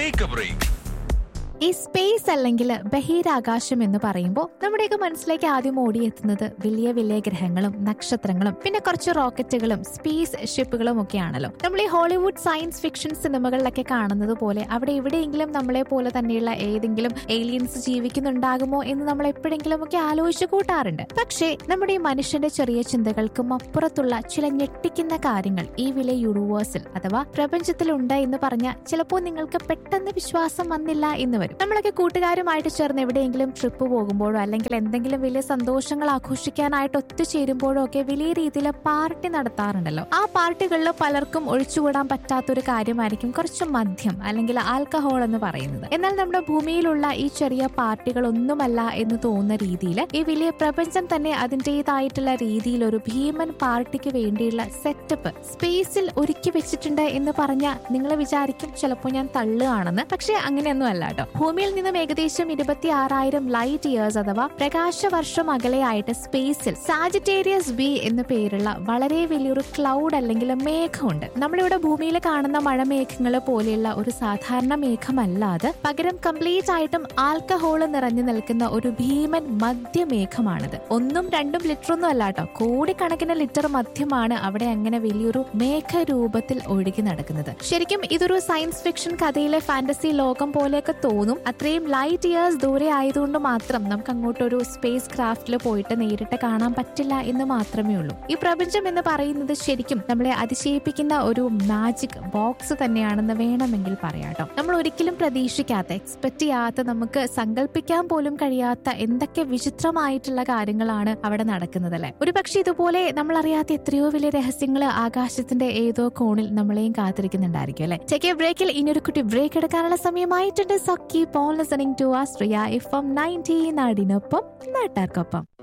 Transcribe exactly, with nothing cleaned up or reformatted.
Take A break. ഈ space അല്ലെങ്കിൽ ബഹിരാകാശം എന്ന് പറയുമ്പോൾ നമ്മുടെയൊക്കെ മനസ്സിലേക്ക് ആദ്യം ഓടിയെത്തുന്നത് വലിയ വലിയ ഗ്രഹങ്ങളും നക്ഷത്രങ്ങളും പിന്നെ കുറച്ച് റോക്കറ്റുകളും സ്പേസ് ഷിപ്പുകളും ഒക്കെയാണല്ലോ. നമ്മൾ ഈ ഹോളിവുഡ് സയൻസ് ഫിക്ഷൻ സിനിമകളിലൊക്കെ കാണുന്നത് പോലെ അവിടെ എവിടെയെങ്കിലും നമ്മളെ പോലെ തന്നെയുള്ള ഏതെങ്കിലും ഏലിയൻസ് ജീവിക്കുന്നുണ്ടാകുമോ എന്ന് നമ്മൾ എപ്പോഴെങ്കിലും ഒക്കെ ആലോചിച്ച് കൂട്ടാറുണ്ട്. പക്ഷേ നമ്മുടെ ഈ മനുഷ്യന്റെ ചെറിയ ചിന്തകൾക്കും അപ്പുറത്തുള്ള ചില ഞെട്ടിക്കുന്ന കാര്യങ്ങൾ ഈ വലിയ യൂണിവേഴ്സിൽ അഥവാ പ്രപഞ്ചത്തിലുണ്ട് എന്ന് പറഞ്ഞാൽ ചിലപ്പോൾ നിങ്ങൾക്ക് പെട്ടെന്ന് വിശ്വാസം വന്നില്ല എന്ന് വരും. നമ്മളൊക്കെ കൂട്ടുകാരുമായിട്ട് ചേർന്ന് എവിടെയെങ്കിലും ട്രിപ്പ് പോകുമ്പോഴോ അല്ലെങ്കിൽ എന്തെങ്കിലും വലിയ സന്തോഷങ്ങൾ ആഘോഷിക്കാനായിട്ട് ഒത്തുചേരുമ്പോഴോ ഒക്കെ വലിയ രീതിയിൽ പാർട്ടി നടത്താറുണ്ടല്ലോ. ആ പാർട്ടികളിൽ പലർക്കും ഒഴിച്ചുകൂടാൻ പറ്റാത്തൊരു കാര്യമായിരിക്കും കുറച്ച് മദ്യം അല്ലെങ്കിൽ ആൽക്കഹോൾ എന്ന് പറയുന്നത്. എന്നാൽ നമ്മുടെ ഭൂമിയിലുള്ള ഈ ചെറിയ പാർട്ടികൾ ഒന്നുമല്ല എന്ന് തോന്നുന്ന രീതിയിൽ ഈ വലിയ പ്രപഞ്ചം തന്നെ അതിൻ്റെതായിട്ടുള്ള രീതിയിൽ ഒരു ഭീമൻ പാർട്ടിക്ക് വേണ്ടിയുള്ള സെറ്റപ്പ് സ്പേസിൽ ഒരുക്കി വെച്ചിട്ടുണ്ട് എന്ന് പറഞ്ഞാൽ നിങ്ങൾ വിചാരിക്കും ചിലപ്പോൾ ഞാൻ തള്ളുകയാണെന്ന്. പക്ഷെ അങ്ങനെയൊന്നും അല്ല കേട്ടോ. ഭൂമിയിൽ നിന്നും ഏകദേശം ഇരുപത്തി ആറായിരം ലൈറ്റ് ഇയേഴ്സ് അഥവാ പ്രകാശവർഷം അകലെയായിട്ട് സ്പേസിൽ സാജിറ്റേറിയസ് ബി എന്ന പേരുള്ള വളരെ വലിയൊരു ക്ലൗഡ് അല്ലെങ്കിൽ മേഘമുണ്ട്. നമ്മളിവിടെ ഭൂമിയിൽ കാണുന്ന മഴമേഘങ്ങൾ പോലെയുള്ള ഒരു സാധാരണ മേഘമല്ലാതെ പകരം കംപ്ലീറ്റ് ആയിട്ടും ആൽക്കഹോൾ നിറഞ്ഞു നിൽക്കുന്ന ഒരു ഭീമൻ മദ്യമേഘമാണിത്. ഒന്നും രണ്ടും ലിറ്റർ ഒന്നും അല്ല കേട്ടോ, കോടിക്കണക്കിന് ലിറ്റർ മദ്യമാണ് അവിടെ അങ്ങനെ വലിയൊരു മേഘരൂപത്തിൽ ഒഴുകി നടക്കുന്നത്. ശരിക്കും ഇതൊരു സയൻസ് ഫിക്ഷൻ കഥയിലെ ഫാന്റസി ലോകം പോലെയൊക്കെ തോന്നും. അത്രയും ലൈറ്റ് ഇയേഴ്സ് ദൂരെ ആയതുകൊണ്ട് മാത്രം നമുക്ക് അങ്ങോട്ടൊരു സ്പേസ് ക്രാഫ്റ്റിൽ പോയിട്ട് നേരിട്ട് കാണാൻ പറ്റില്ല എന്ന് മാത്രമേ ഉള്ളൂ. ഈ പ്രപഞ്ചം എന്ന് പറയുന്നത് ശരിക്കും നമ്മളെ അതിശയിപ്പിക്കുന്ന ഒരു മാജിക് ബോക്സ് തന്നെയാണെന്ന് വേണമെങ്കിൽ പറയാട്ടോ. നമ്മൾ ഒരിക്കലും പ്രതീക്ഷിക്കാത്ത എക്സ്പെക്ട് ചെയ്യാത്ത നമുക്ക് സങ്കല്പിക്കാൻ പോലും കഴിയാത്ത എന്തൊക്കെ വിചിത്രമായിട്ടുള്ള കാര്യങ്ങളാണ് അവിടെ നടക്കുന്നത് അല്ലെ. ഒരു പക്ഷെ ഇതുപോലെ നമ്മൾ അറിയാത്ത എത്രയോ വലിയ രഹസ്യങ്ങൾ ആകാശത്തിന്റെ ഏതോ കോണിൽ നമ്മളെയും കാത്തിരിക്കുന്നുണ്ടായിരിക്കും അല്ലെ. ചെക്ക് ബ്രേക്കിൽ ഇനിയൊരു കുട്ടി ബ്രേക്ക് എടുക്കാനുള്ള സമയമായിട്ടുണ്ട്. So keep on listening to Astraya F M ninety നാടിനൊപ്പം നാട്ടാർക്കൊപ്പം.